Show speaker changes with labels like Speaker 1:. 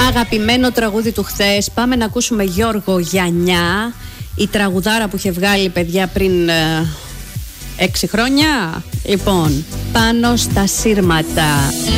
Speaker 1: αγαπημένο τραγούδι του χθες. Πάμε να ακούσουμε Γιώργο Γιαννιά, η τραγουδάρα που είχε βγάλει, παιδιά, πριν 6 χρόνια. Λοιπόν, πάνω στα σύρματα.